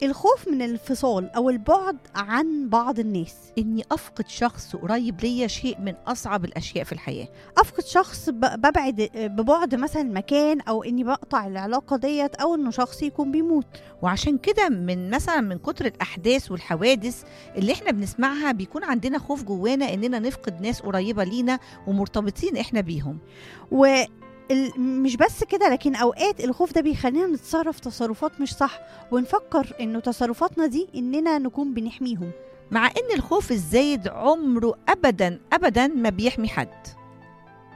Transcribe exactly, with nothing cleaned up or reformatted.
الخوف من الانفصال أو البعد عن بعض الناس. إني أفقد شخص قريب ليا شيء من أصعب الأشياء في الحياة. أفقد شخص ب- ببعد ببعد مثلا مكان، أو إني بقطع العلاقة ديت، أو إنه شخص يكون بيموت. وعشان كده من مثلا من كتر الأحداث والحوادث اللي احنا بنسمعها بيكون عندنا خوف جوانا إننا نفقد ناس قريبة لينا ومرتبطين احنا بيهم. و ال- مش بس كده، لكن اوقات الخوف ده بيخلينا نتصرف تصرفات مش صح، ونفكر انه تصرفاتنا دي اننا نكون بنحميهم. مع إن الخوف الزايد عمره أبدا أبدا ما بيحمي حد.